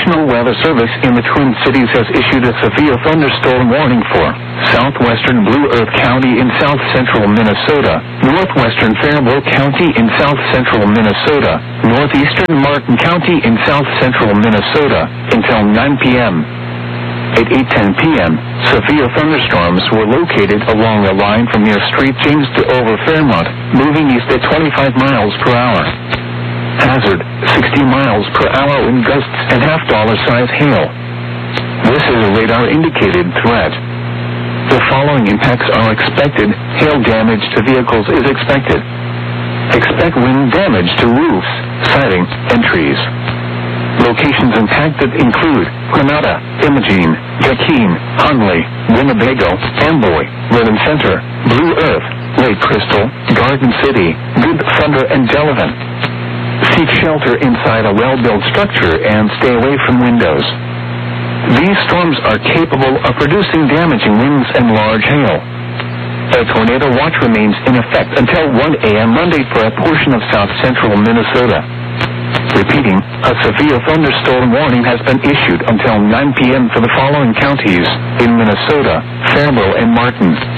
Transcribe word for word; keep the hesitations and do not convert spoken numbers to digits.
National Weather Service in the Twin Cities has issued a severe thunderstorm warning for southwestern Blue Earth County in south-central Minnesota, northwestern Faribault County in south-central Minnesota, northeastern Martin County in south-central Minnesota, until nine p.m. At eight ten p.m., severe thunderstorms were located along a line from near Street James to over Fairmont, moving east at twenty-five miles per hour. Hazard, sixty miles per hour in gusts and half-dollar-size hail. This is a radar-indicated threat. The following impacts are expected. Hail damage to vehicles is expected. Expect wind damage to roofs, siding, and trees. Locations impacted include Granada, Imogene, Joaquin, Hunley, Winnebago, Amboy, Linen Center, Blue Earth, Lake Crystal, Garden City, Good Thunder, and Delavan. Seek shelter inside a well-built structure and stay away from windows. These storms are capable of producing damaging winds and large hail. A tornado watch remains in effect until one a.m. Monday for a portion of south-central Minnesota. Repeating, a severe thunderstorm warning has been issued until nine p.m. for the following counties in Minnesota: Faribault and Martin.